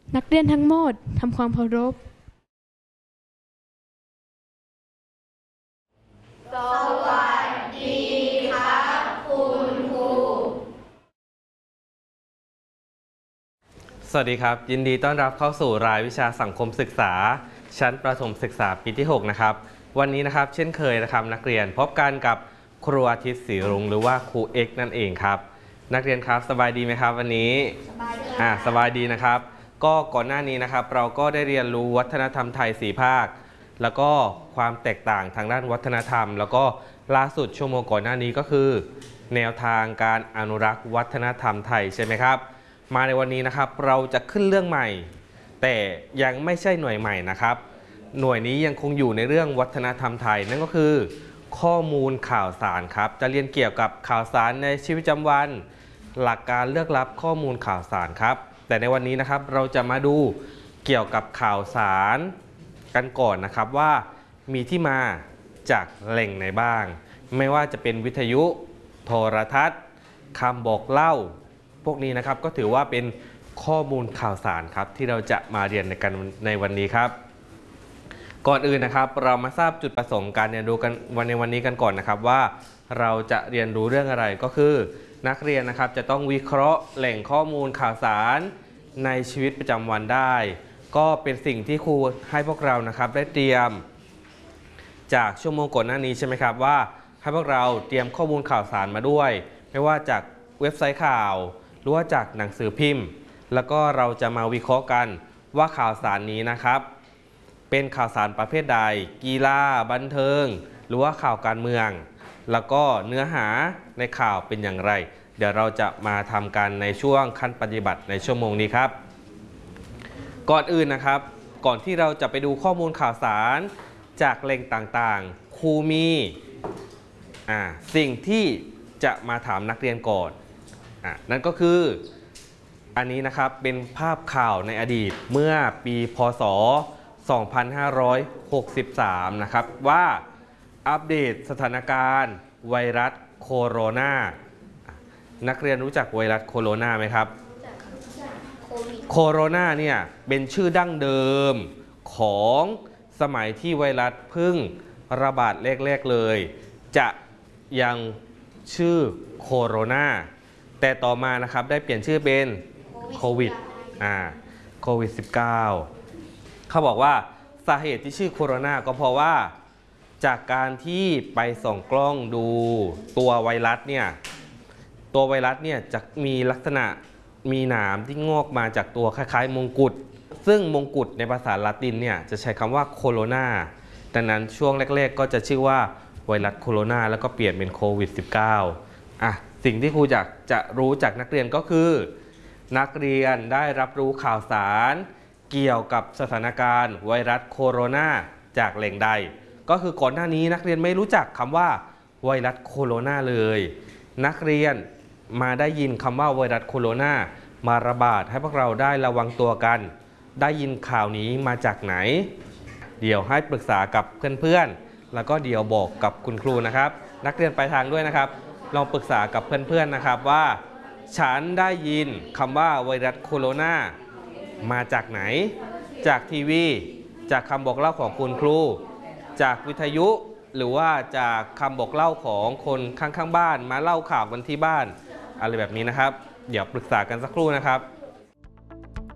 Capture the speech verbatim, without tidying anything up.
นักเรียนทั้งหมดทำความเคารพสวัสดีครับคุณครูสวัสดีครับยินดีต้อนรับเข้าสู่รายวิชาสังคมศึกษาชั้นประถมศึกษาปีที่หกนะครับวันนี้นะครับเช่นเคยนะครับนักเรียนพบกันกับครูอาทิตย์ศรีรุ้งหรือว่าครูเอ็กซ์นั่นเองครับนักเรียนครับสบายดีไหมครับวันนี้สบายดีอ่าสบายดีนะครับก็ก่อนหน้านี้นะครับเราก็ได้เรียนรู้วัฒนธรรมไทยสี่ภาคแล้วก็ความแตกต่างทางด้านวัฒนธรรมแล้วก็ล่าสุดชั่วโมงก่อนหน้านี้ก็คือแนวทางการอนุรักษ์วัฒนธรรมไทยใช่ไหมครับมาในวันนี้นะครับเราจะขึ้นเรื่องใหม่แต่ยังไม่ใช่หน่วยใหม่นะครับหน่วยนี้ยังคงอยู่ในเรื่องวัฒนธรรมไทยนั่นก็คือข้อมูลข่าวสารครับจะเรียนเกี่ยวกับข่าวสารในชีวิตประจำวันหลักการเลือกรับข้อมูลข่าวสารครับแต่ในวันนี้นะครับเราจะมาดูเกี่ยวกับข่าวสารกันก่อนนะครับว่ามีที่มาจากแหล่งไหนบ้างไม่ว่าจะเป็นวิทยุโทรทัศน์คำบอกเล่าพวกนี้นะครับก็ถือว่าเป็นข้อมูลข่าวสารครับที่เราจะมาเรียนในกันในวันนี้ครับก่อนอื่นนะครับเรามาทราบจุดประสงค์การเรียนรู้กันวันในวันนี้กันก่อนนะครับว่าเราจะเรียนรู้เรื่องอะไรก็คือนักเรียนนะครับจะต้องวิเคราะห์แหล่งข้อมูลข่าวสารในชีวิตประจำวันได้ก็เป็นสิ่งที่ครูให้พวกเรานะครับได้เตรียมจากชั่วโมงก่อนหน้านี้ใช่ไหมครับว่าให้พวกเราเตรียมข้อมูลข่าวสารมาด้วยไม่ว่าจากเว็บไซต์ข่าวหรือว่าจากหนังสือพิมพ์แล้วก็เราจะมาวิเคราะห์กันว่าข่าวสารนี้นะครับเป็นข่าวสารประเภทใดกีฬาบันเทิงหรือว่าข่าวการเมืองแล้วก็เนื้อหาในข่าวเป็นอย่างไรเดี๋ยวเราจะมาทำกันในช่วงขั้นปฏิบัติในชั่วโมงนี้ครับก่อนอื่นนะครับก่อนที่เราจะไปดูข้อมูลข่าวสารจากแหล่งต่างๆครูมีอ่าสิ่งที่จะมาถามนักเรียนก่อนอ่านั่นก็คืออันนี้นะครับเป็นภาพข่าวในอดีตเมื่อปีพ.ศ. สองพันห้าร้อยหกสิบสามนะครับว่าอัปเดตสถานการณ์ไวรัสโคโรนานักเรียนรู้จักไวรัสโคโรนาไหมครับโคโรนาเนี่ยเป็นชื่อดั้งเดิมของสมัยที่ไวรัสเพิ่งระบาดแรกๆเลยจะยังชื่อโคโรนาแต่ต่อมานะครับได้เปลี่ยนชื่อเป็นโควิดอ่าโควิด สิบเก้า เขาบอกว่าสาเหตุที่ชื่อโคโรนาก็เพราะว่าจากการที่ไปส่องกล้องดูตัวไวรัสเนี่ยตัวไวรัสเนี่ยจะมีลักษณะมีหนามที่งอกมาจากตัวคล้ายๆมงกุฎซึ่งมงกุฎในภาษาละตินเนี่ยจะใช้คำว่าโคโรนาดังนั้นช่วงแรกๆก็จะชื่อว่าไวรัสโคโรนาแล้วก็เปลี่ยนเป็นโควิด สิบเก้า อ่ะสิ่งที่ครูอยากจะรู้จากนักเรียนก็คือนักเรียนได้รับรู้ข่าวสารเกี่ยวกับสถานการณ์ไวรัสโคโรนาจากแหล่งใดก็คือก่อนหน้านี้นักเรียนไม่รู้จักคำว่าไวรัสโคโรนาเลยนักเรียนมาได้ยินคำว่าไวรัสโคโรนามาระบาดให้พวกเราได้ระวังตัวกันได้ยินข่าวนี้มาจากไหนเดี๋ยวให้ปรึกษากับเพื่อนๆแล้วก็เดี๋ยวบอกกับคุณครูนะครับนักเรียนปลายทางด้วยนะครับลองปรึกษากับเพื่อนๆนะครับว่าฉันได้ยินคำว่าไวรัสโคโรนามาจากไหนจากทีวีจากคำบอกเล่าของคุณครูจากวิทยุหรือว่าจากคำบอกเล่าของคนข้างๆบ้านมาเล่าข่าวกันที่บ้านอะไรแบบนี้นะครับเดี๋ยวปรึกษากันสักครู่นะครับ